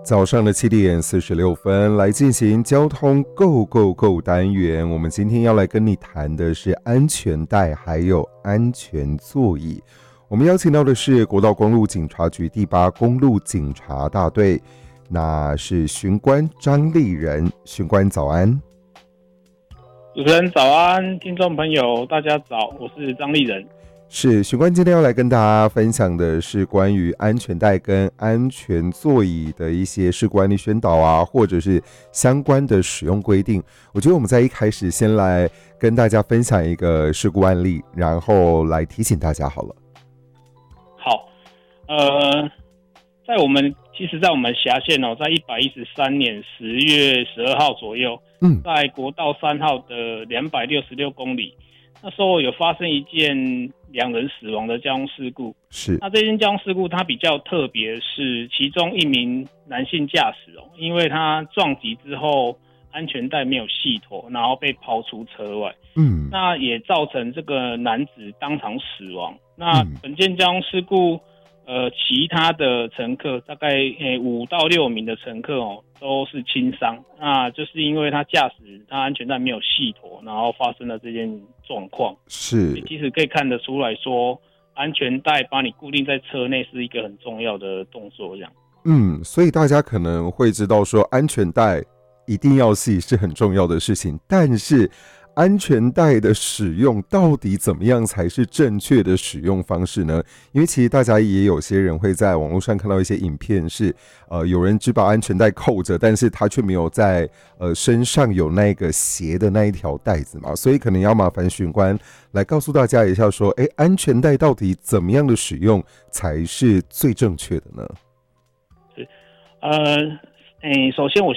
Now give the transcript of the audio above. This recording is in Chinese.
早上的7点46分来进行交通 Go Go Go 单元。我们今天要来跟你谈的是安全带还有安全座椅。我们邀请到的是国道公路警察局第8公路警察大队，那是巡官张立仁。巡官早安。 主持人早安，听众朋友大家早，我是张立仁。 是巡官今天要来跟大家分享的是关于安全带跟安全座椅的一些事故案例宣导啊，或者是相关的使用规定。我觉得我们在一开始先来跟大家分享一个事故案例，然后来提醒大家好了。 好，在我们辖县在113年10月12号左右，在国道3号的266公里。那时候有发生一件2人死亡的交通事故。 是。 那这件交通事故它比较特别，是其中一名男性驾驶因为他撞击之后安全带没有系妥，然后被抛出车外。那也造成这个男子当场死亡。那本件交通事故其他的乘客大概5到6名的乘客都是轻伤，那就是因为他驾驶他安全带没有系妥，然后发生了这件状况。 是， 其实可以看得出来说，安全带把你固定在车内是一个很重要的动作，这样。 所以大家可能会知道说，安全带一定要系是很重要的事情，但是安全带的使用到底怎么样才是正确的使用方式呢？因为其实大家也有些人会在网络上看到一些影片是，有人只把安全带扣着，但是他却没有在身上有那个斜的那一条带子嘛，所以可能要麻烦巡官来告诉大家一下说，安全带到底怎么样的使用才是最正确的呢？ 是，首先我